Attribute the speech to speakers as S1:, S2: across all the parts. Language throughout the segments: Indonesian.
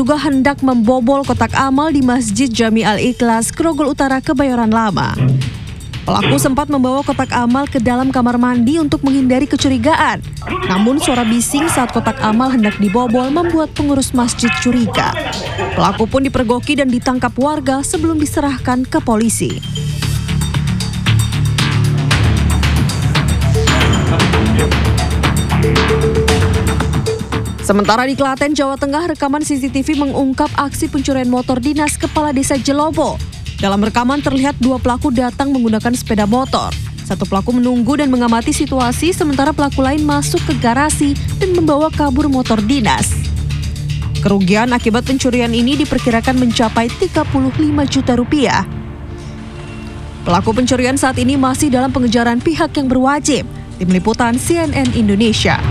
S1: diduga hendak membobol kotak amal di Masjid Jami Al-Ikhlas, Grogol Utara, Kebayoran Lama. Pelaku sempat membawa kotak amal ke dalam kamar mandi untuk menghindari kecurigaan. Namun suara bising saat kotak amal hendak dibobol membuat pengurus masjid curiga. Pelaku pun dipergoki dan ditangkap warga sebelum diserahkan ke polisi. Sementara di Klaten, Jawa Tengah, rekaman CCTV mengungkap aksi pencurian motor dinas Kepala Desa Jelobo. Dalam rekaman terlihat dua pelaku datang menggunakan sepeda motor. Satu pelaku menunggu dan mengamati situasi, sementara pelaku lain masuk ke garasi dan membawa kabur motor dinas. Kerugian akibat pencurian ini diperkirakan mencapai 35 juta rupiah. Pelaku pencurian saat ini masih dalam pengejaran pihak yang berwajib. Tim Liputan CNN Indonesia.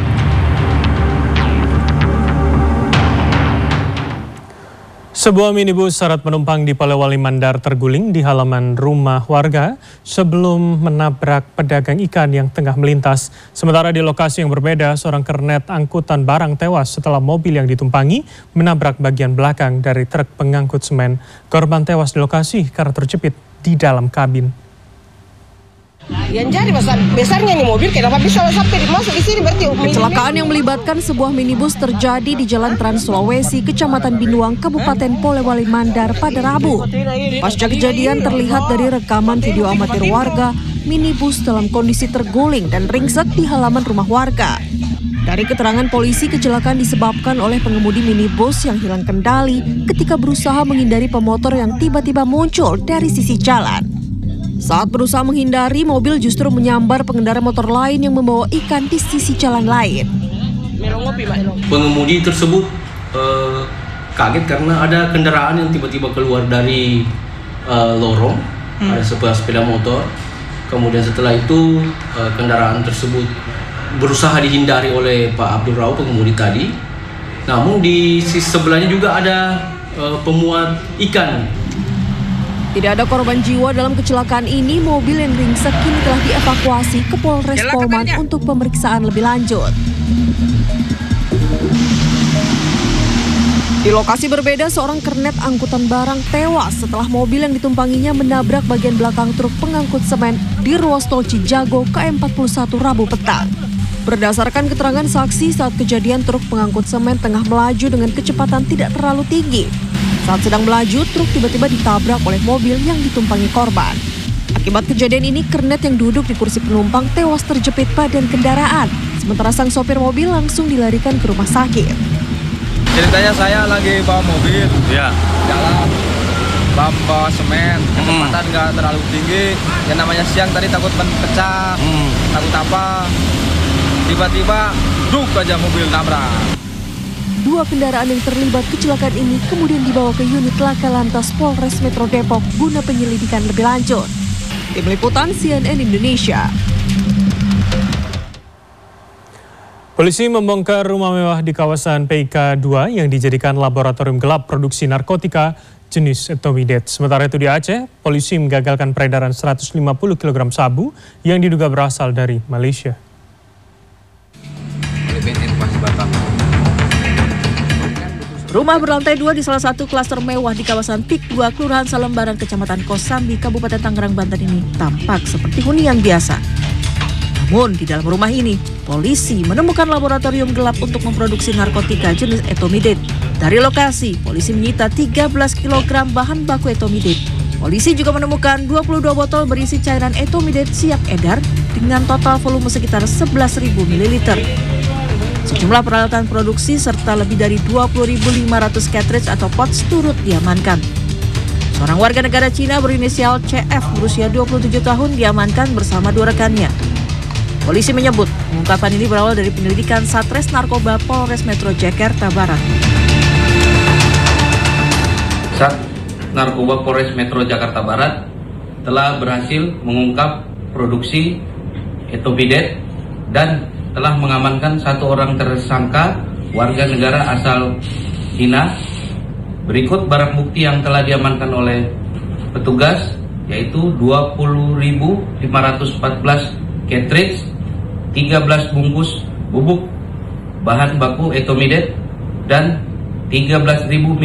S2: Sebuah minibus syarat penumpang di Polewali Mandar terguling di halaman rumah warga sebelum menabrak pedagang ikan yang tengah melintas. Sementara di lokasi yang berbeda, seorang kernet angkutan barang tewas setelah mobil yang ditumpangi menabrak bagian belakang dari truk pengangkut semen. Korban tewas di lokasi karena terjepit di dalam kabin.
S3: Yang jadi besarnya nih mobil, kenapa bisa sampai masuk di sini berarti?
S1: Kecelakaan yang melibatkan sebuah minibus terjadi di Jalan Trans Sulawesi, Kecamatan Binuang, Kabupaten Polewali Mandar pada Rabu. Pasca kejadian terlihat dari rekaman video amatir warga, minibus dalam kondisi terguling dan ringsek di halaman rumah warga. Dari keterangan polisi, kecelakaan disebabkan oleh pengemudi minibus yang hilang kendali ketika berusaha menghindari pemotor yang tiba-tiba muncul dari sisi jalan. Saat berusaha menghindari, mobil justru menyambar pengendara motor lain yang membawa ikan di sisi jalan lain.
S4: Pengemudi tersebut kaget karena ada kendaraan yang tiba-tiba keluar dari lorong, ada sebuah sepeda motor. Kemudian setelah itu kendaraan tersebut berusaha dihindari oleh Pak Abdul Rauf, pengemudi tadi. Namun di sisi sebelahnya juga ada pemuat ikan.
S1: Tidak ada korban jiwa dalam kecelakaan ini. Mobil yang ringsek kini telah dievakuasi ke Polres Polman untuk pemeriksaan lebih lanjut. Di lokasi berbeda, seorang kernet angkutan barang tewas setelah mobil yang ditumpanginya menabrak bagian belakang truk pengangkut semen di ruas tol Cijago KM41 Rabu petang. Berdasarkan keterangan saksi, saat kejadian truk pengangkut semen tengah melaju dengan kecepatan tidak terlalu tinggi. Saat sedang melaju, truk tiba-tiba ditabrak oleh mobil yang ditumpangi korban. Akibat kejadian ini, kernet yang duduk di kursi penumpang tewas terjepit badan kendaraan. Sementara sang sopir mobil langsung dilarikan ke rumah sakit.
S5: Ceritanya saya lagi bawa mobil, jalan, bawa semen, kecepatan nggak terlalu tinggi. Yang namanya siang tadi takut pecah, takut apa. Tiba-tiba, duk aja mobil nabrak.
S1: Dua kendaraan yang terlibat kecelakaan ini kemudian dibawa ke unit Laka Lantas Polres Metro Depok guna penyelidikan lebih lanjut. Tim Liputan CNN Indonesia.
S2: Polisi membongkar rumah mewah di kawasan PIK 2 yang dijadikan laboratorium gelap produksi narkotika jenis etomidate. Sementara itu di Aceh, polisi menggagalkan peredaran 150 kg sabu yang diduga berasal dari Malaysia.
S6: Rumah berlantai 2 di salah satu klaster mewah di kawasan PIK 2, Kelurahan Salembaran, Kecamatan Kosambi, Kabupaten Tangerang, Banten ini tampak seperti hunian biasa. Namun di dalam rumah ini, polisi menemukan laboratorium gelap untuk memproduksi narkotika jenis etomidate. Dari lokasi, polisi menyita 13 kg bahan baku etomidate. Polisi juga menemukan 22 botol berisi cairan etomidate siap edar dengan total volume sekitar 11.000 ml. Sejumlah peralatan produksi serta lebih dari 20.500 cartridge atau pouch turut diamankan. Seorang warga negara Cina berinisial CF berusia 27 tahun diamankan bersama dua rekannya. Polisi menyebut pengungkapan ini berawal dari penyelidikan Satres Narkoba Polres Metro Jakarta Barat.
S4: Sat Narkoba Polres Metro Jakarta Barat telah berhasil mengungkap produksi etomidate dan telah mengamankan satu orang tersangka warga negara asal Cina. Berikut barang bukti yang telah diamankan oleh petugas, yaitu 20.514 cartridge, 13 bungkus bubuk bahan baku etomidate, dan 13.000